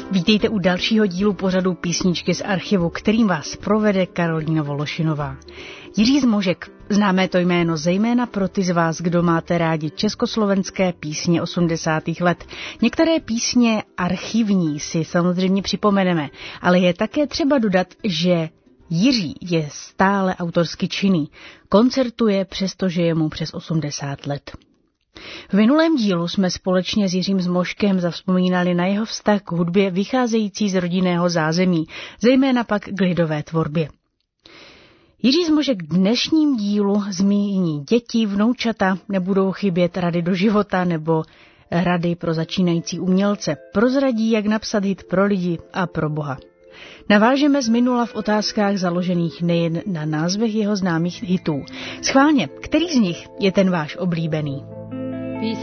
Vítejte u dalšího dílu pořadu Písničky z archivu, kterým vás provede Karolína Vološinová. Jiří Zmožek, známé to jméno zejména pro ty z vás, kdo máte rádi československé písně 80. let. Některé písně archivní si samozřejmě připomeneme, ale je také třeba dodat, že Jiří je stále autorsky činný. Koncertuje, přestože je mu přes 80 let. V minulém dílu jsme společně s Jiřím Zmožkem zavzpomínali na jeho vztah k hudbě vycházející z rodinného zázemí, zejména pak k lidové tvorbě. Jiří Zmožek v dnešním dílu zmíní děti, vnoučata, nebudou chybět rady do života nebo rady pro začínající umělce. Prozradí, jak napsat hit pro lidi a pro Boha. Navážeme z minula v otázkách založených nejen na názvech jeho známých hitů. Schválně, který z nich je ten váš oblíbený?